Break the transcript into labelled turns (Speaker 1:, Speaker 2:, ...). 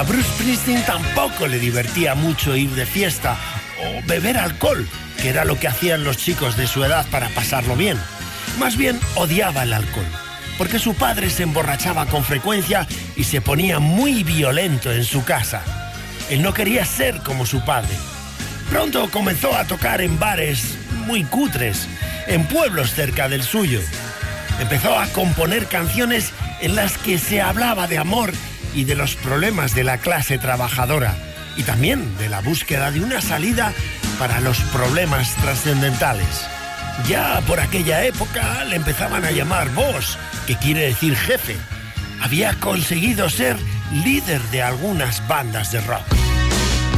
Speaker 1: Bruce Springsteen tampoco le divertía mucho ir de fiesta o beber alcohol, que era lo que hacían los chicos de su edad para pasarlo bien. Más bien odiaba el alcohol, porque su padre se emborrachaba con frecuencia y se ponía muy violento en su casa. Él no quería ser como su padre. Pronto comenzó a tocar en bares muy cutres, en pueblos cerca del suyo. Empezó a componer canciones en las que se hablaba de amor y de los problemas de la clase trabajadora, y también de la búsqueda de una salida para los problemas trascendentales. Ya por aquella época le empezaban a llamar boss, que quiere decir jefe. Había conseguido ser líder de algunas bandas de rock.